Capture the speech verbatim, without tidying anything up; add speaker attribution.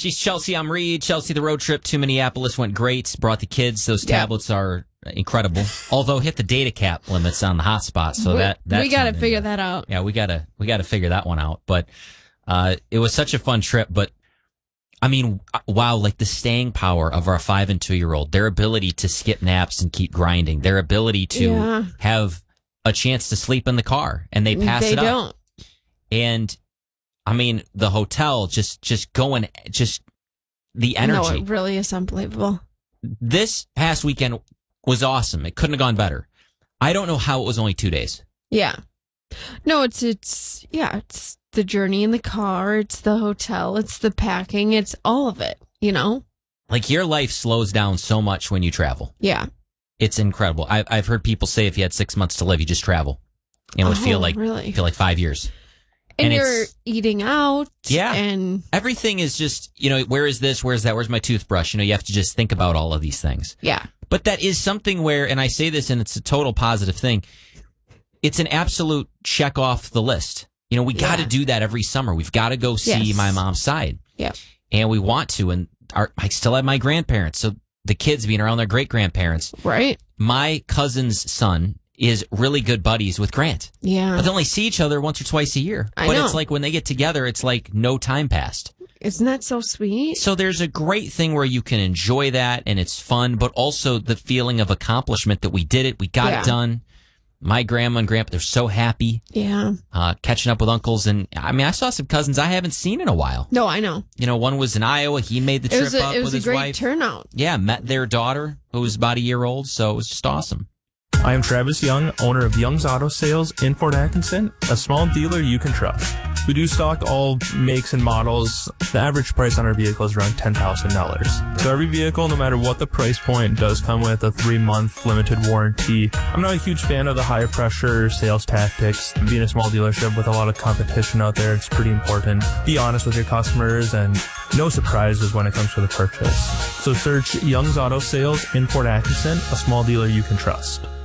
Speaker 1: She's Chelsea. I'm Reed. Chelsea, the road trip to Minneapolis went great. Brought the kids. Those
Speaker 2: Yeah.
Speaker 1: tablets are incredible. Although hit the data cap limits on the hotspot, so
Speaker 2: we,
Speaker 1: that that
Speaker 2: we got to
Speaker 1: turned
Speaker 2: figure
Speaker 1: into-
Speaker 2: that out.
Speaker 1: Yeah, we gotta we gotta figure that one out. But uh, it was such a fun trip. But I mean, wow, like the staying power of our five and two year old, their ability to skip naps and keep grinding, their ability to
Speaker 2: Yeah.
Speaker 1: have a chance to sleep in the car, and they pass
Speaker 2: They
Speaker 1: it up.
Speaker 2: don't.
Speaker 1: And I mean, the hotel just just going, just the
Speaker 2: No,
Speaker 1: energy.
Speaker 2: it really is unbelievable.
Speaker 1: This past weekend was awesome. It couldn't have gone better. I don't know how it was only two days.
Speaker 2: Yeah. No, it's, it's, yeah, it's the journey in the car. It's the hotel. It's the packing. It's all of it, you know?
Speaker 1: Like, your life slows down so much when you travel.
Speaker 2: Yeah.
Speaker 1: It's incredible. I, I've heard people say if you had six months to live, you just travel. And it would
Speaker 2: Oh,
Speaker 1: feel like
Speaker 2: really?
Speaker 1: feel like five years.
Speaker 2: And,
Speaker 1: And
Speaker 2: you're
Speaker 1: it's-
Speaker 2: eating out.
Speaker 1: Yeah.
Speaker 2: And
Speaker 1: Everything is just, you know, where is this? Where's that? Where's my toothbrush? You know, you have to just think about all of these things.
Speaker 2: yeah.
Speaker 1: But that is something where, and I say this and it's a total positive thing, it's an absolute check off the list. You know, we got to
Speaker 2: Yeah.
Speaker 1: do that every summer. We've got to go see
Speaker 2: Yes.
Speaker 1: my mom's side.
Speaker 2: Yeah.
Speaker 1: And we want to. And our, I still have my grandparents. So the kids being around their great grandparents.
Speaker 2: Right.
Speaker 1: My cousin's son is really good buddies with Grant.
Speaker 2: Yeah.
Speaker 1: But they only see each other once or twice a year.
Speaker 2: I
Speaker 1: but
Speaker 2: know.
Speaker 1: it's like when they get together, it's like no time passed.
Speaker 2: Isn't that so sweet?
Speaker 1: So there's a great thing where you can enjoy that and it's fun, but also the feeling of accomplishment that we did it, we got
Speaker 2: Yeah.
Speaker 1: it done. My grandma and grandpa, they're so happy
Speaker 2: Yeah.
Speaker 1: uh, catching up with uncles. And I mean, I saw some cousins I haven't seen in a while.
Speaker 2: No, I know.
Speaker 1: You know, one was in Iowa. He made the
Speaker 2: It
Speaker 1: trip
Speaker 2: was a,
Speaker 1: up
Speaker 2: it was
Speaker 1: with
Speaker 2: a
Speaker 1: his
Speaker 2: great
Speaker 1: wife.
Speaker 2: turnout.
Speaker 1: Yeah, met their daughter, who was about a year old. So it was just awesome.
Speaker 3: I am Travis Young, owner of Young's Auto Sales in Fort Atkinson, a small dealer you can trust. We do stock all makes and models. The average price on our vehicle is around ten thousand dollars. So every vehicle, no matter what the price point, does come with a three-month limited warranty. I'm not a huge fan of the high-pressure sales tactics. Being a small dealership with a lot of competition out there, it's pretty important. Be honest with your customers and no surprises when it comes to the purchase. So search Young's Auto Sales in Fort Atkinson, a small dealer you can trust.